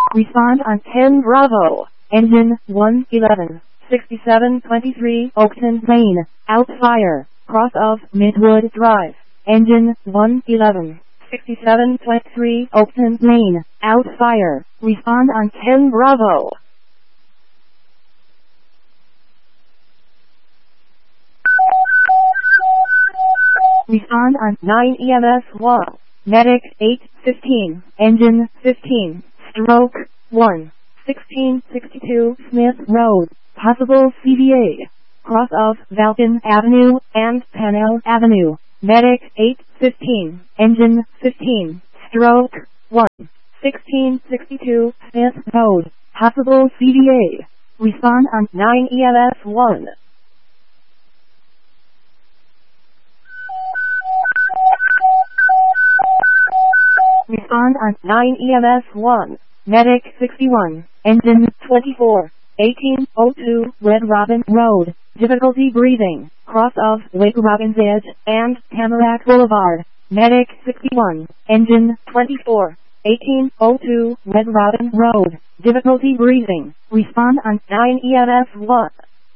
Respond on 10 Bravo. Engine 111. 6723 Oakton, Maine. Outfire. Cross of Midwood Drive. Engine 111. 6723 Oakton, Maine. Outfire. Respond on 10 Bravo. Respond on 9 EMS 1. Medic 815. Engine 15. Stroke 1. 1662 Smith Road. Possible CVA. Cross of Valken Avenue and Pennell Avenue. Medic 815. Engine 15. Stroke 1. 1662 Smith Road. Possible CVA. Respond on 9 EMS 1. Respond on 9 EMS 1. Medic 61. Engine 24. 1802 Red Robin Road. Difficulty breathing. Cross of Lake Robin's Edge and Tamarack Boulevard. Medic 61. Engine 24. 1802 Red Robin Road. Difficulty breathing. Respond on 9 EMS 1.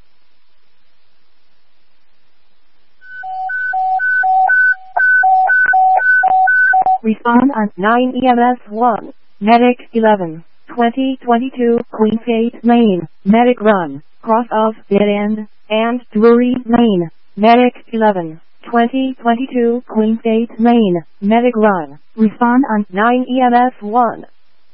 Respond on 9 EMS 1. Medic 11. 2022 Queensgate, Maine. Medic run. Cross of Dead End and Drury Lane. Medic 11. 2022 Queensgate, Maine. Medic run. Respond on 9 EMS 1.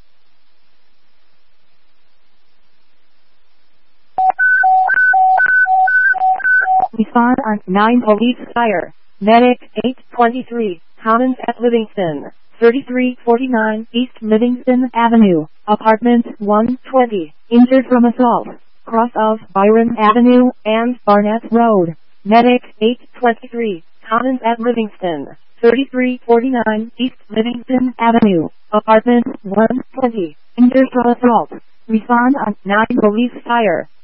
Respond on 9 Police Fire. Medic 823. Commons at Livingston. 3349 East Livingston Avenue. Apartment 120. Injured from assault. Cross of Byron Avenue and Barnett Road. Medic 823. Commons at Livingston. 3349 East Livingston Avenue. Apartment 120. Injured from assault. Respond on 9 Police Fire.